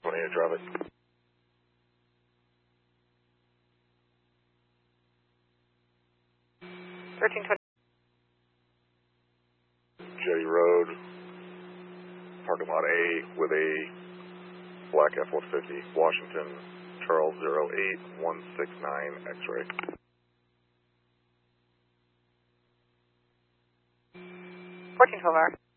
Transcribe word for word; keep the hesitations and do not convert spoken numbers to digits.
twenty-eight traffic. thirteen twenty. Jetty Road, parking lot A with a black F one fifty, Washington, Charles zero eight one six nine X-ray. fourteen twelve hour.